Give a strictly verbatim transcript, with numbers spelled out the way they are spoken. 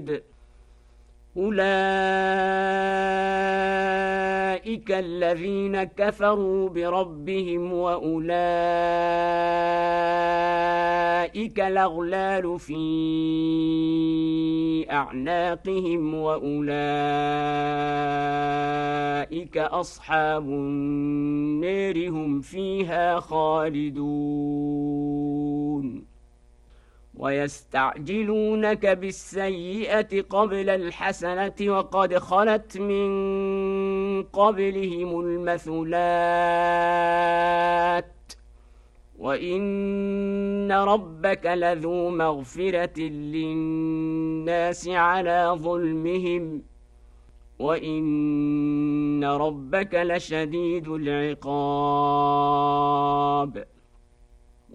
أولئك الذين كفروا بربهم وأولئك الأغلال في أعناقهم وأولئك أصحاب النار هم فيها خالدون ويستعجلونك بالسيئة قبل الحسنة وقد خلت من قبلهم المثلات وإن ربك لذو مغفرة للناس على ظلمهم وإن ربك لشديد العقاب